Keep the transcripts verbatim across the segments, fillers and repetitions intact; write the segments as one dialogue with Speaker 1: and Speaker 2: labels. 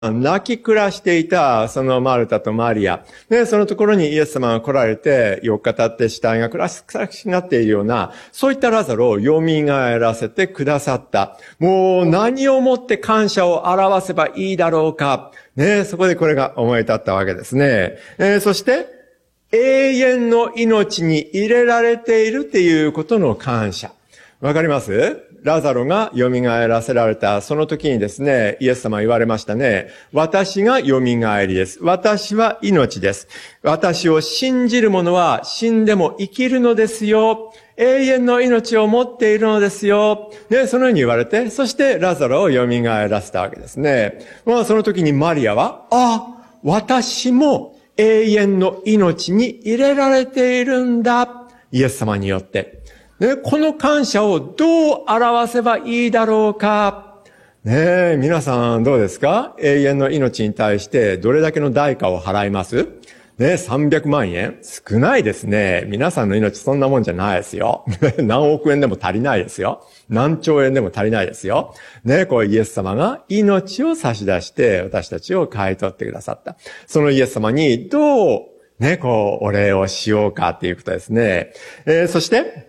Speaker 1: 泣き暮らしていた、そのマルタとマリア。で、そのところにイエス様が来られて、よっか経って死体が暗くなっているような、そういったラザロを蘇らせてくださった。もう何をもって感謝を表せばいいだろうか。ね、そこでこれが思い立ったわけですね。えー、そして、永遠の命に入れられているっていうことの感謝。わかります？ラザロが蘇らせられた、その時にですね、イエス様は言われましたね。私が蘇りです。私は命です。私を信じる者は死んでも生きるのですよ。永遠の命を持っているのですよ。ね、そのように言われて、そしてラザロを蘇らせたわけですね。まあその時にマリアは、あ、私も永遠の命に入れられているんだ。イエス様によって。ね、この感謝をどう表せばいいだろうか。ねえ、皆さんどうですか？永遠の命に対してどれだけの代価を払います？ね、さんびゃくまんえん？少ないですね。皆さんの命そんなもんじゃないですよ。何億円でも足りないですよ。何兆円でも足りないですよ。ね、こうイエス様が命を差し出して私たちを買い取ってくださった。そのイエス様にどうね、こうお礼をしようかっていうことですね。えー、そして、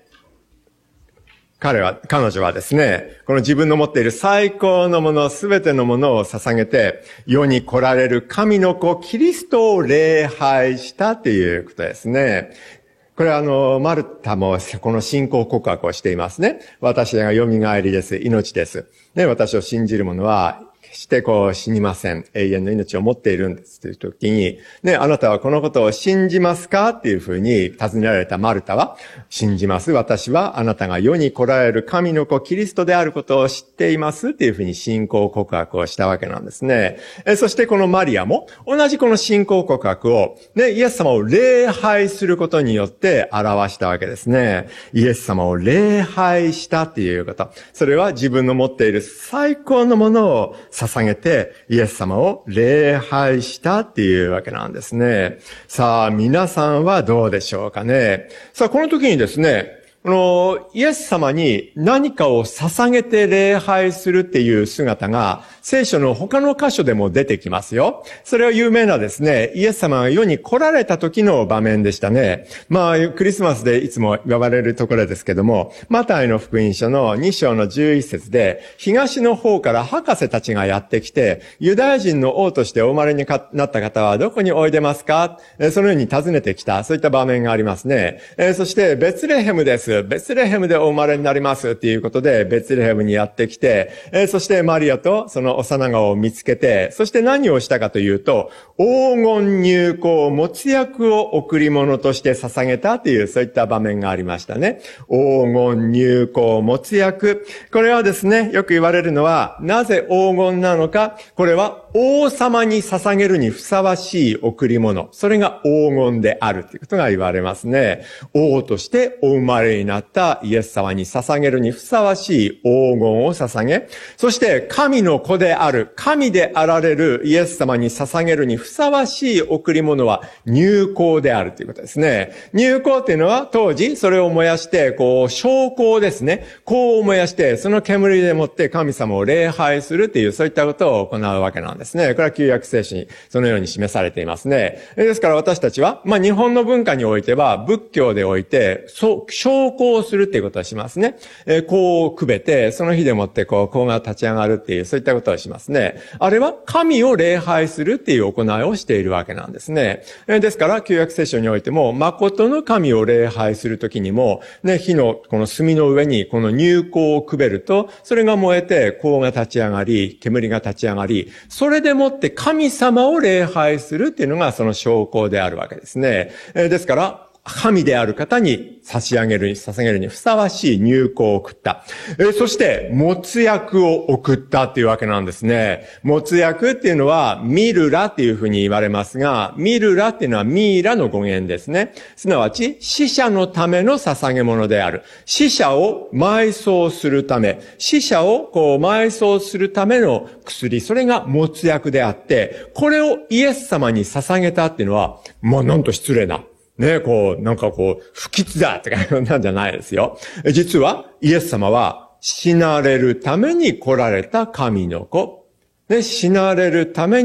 Speaker 1: 彼は、彼女はですね、この自分の持っている最高のもの、すべてのものを捧げて、世に来られる神の子、キリストを礼拝したということですね。これはあの、マルタもこの信仰告白をしていますね。私が蘇りです。命です。ね、私を信じる者は、決してこう死にません。永遠の命を持っているんですという時に、ね、あなたはこのことを信じますかっていうふうに尋ねられたマルタは、信じます。私はあなたが世に来られる神の子キリストであることを知っていますっていうふうに信仰告白をしたわけなんですね。えそしてこのマリアも同じこの信仰告白を、ね、イエス様を礼拝することによって表したわけですね。イエス様を礼拝したっていうこと。それは自分の持っている最高のものを捧げてイエス様を礼拝したっていうわけなんですね。さあ、皆さんはどうでしょうかね。さあ、この時にですね、このイエス様に何かを捧げて礼拝するっていう姿が聖書の他の箇所でも出てきますよ。それは有名なですね、イエス様が世に来られた時の場面でしたね。まあ、クリスマスでいつも言われるところですけども、マタイの福音書のに章のじゅういっ節で、東の方から博士たちがやってきて、ユダヤ人の王としてお生まれになった方はどこにおいでますか？そのように尋ねてきた、そういった場面がありますね。そして、ベツレヘムです。ベツレヘムでお生まれになりますっていうことで、ベツレヘムにやってきて、そしてマリアとその幼子を見つけて、そして何をしたかというと、黄金入香、没薬を贈り物として捧げたという、そういった場面がありましたね。黄金入香、没薬。これはですね、よく言われるのは、なぜ黄金なのか、これは王様に捧げるにふさわしい贈り物。それが黄金であるということが言われますね。王としてお生まれになったイエス様に捧げるにふさわしい黄金を捧げ、そして神の子である、神であられるイエス様に捧げるにふさわしい贈り物は入香であるということですね。入香っていうのは当時それを燃やして、こう、焼香ですね。香を燃やして、その煙でもって神様を礼拝するっていう、そういったことを行うわけなんですね。これは旧約聖書にそのように示されていますね。ですから私たちは、まあ日本の文化においては、仏教でおいて、そう、焼香をするっていうことをしますね。えー、香をくべて、その日でもってこう、香が立ち上がるっていう、そういったことをしますね。あれは神を礼拝するっていう行いをしているわけなんですね。えー、ですから、旧約聖書においても、誠の神を礼拝するときにも、ね、火のこの炭の上にこの入香をくべると、それが燃えて、香が立ち上がり、煙が立ち上がり、それでもって神様を礼拝するっていうのがその証拠であるわけですね。えー、ですから、神である方に差し上げるに、捧げるにふさわしい入香を送った。えー、そして、没薬を送ったっていうわけなんですね。没薬っていうのは、ミルラっていうふうに言われますが、ミルラっていうのはミイラの語源ですね。すなわち、死者のための捧げ物である。死者を埋葬するため、死者をこう埋葬するための薬、それが没薬であって、これをイエス様に捧げたっていうのは、まあ、なんと失礼な。ね、こう、なんかこう、不吉だってか、なんじゃないですよ。実は、イエス様は、死なれるために来られた神の子。ね、死なれるために